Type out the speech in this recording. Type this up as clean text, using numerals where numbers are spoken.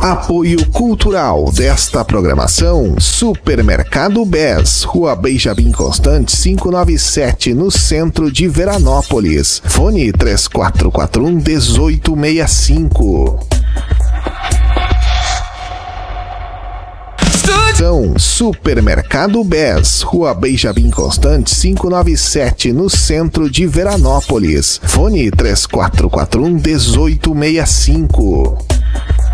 Apoio cultural desta programação: Supermercado BES, Rua Benjamin Constant 597, no centro de Veranópolis. Fone 3441-1865. Supermercado BES, Rua Benjamin Constant 597, no centro de Veranópolis. Fone 3441-1865.